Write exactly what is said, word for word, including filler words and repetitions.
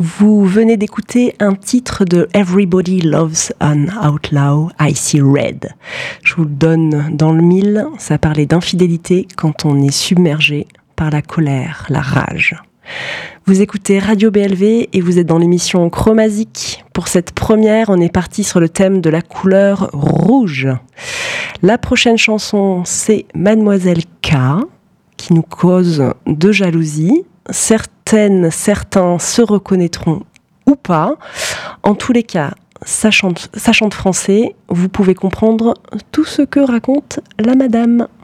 Vous venez d'écouter un titre de Everybody Loves an Outlaw, I See Red. Je vous le donne dans le mille, ça parlait d'infidélité quand on est submergé par la colère, la rage. Vous écoutez Radio B L V et vous êtes dans l'émission Chromazique. Pour cette première, on est parti sur le thème de la couleur rouge. La prochaine chanson, c'est Mademoiselle K, qui nous cause de jalousie. Certaines, certains se reconnaîtront ou pas. En tous les cas, ça chante, ça chante français. Vous pouvez comprendre tout ce que raconte la madame.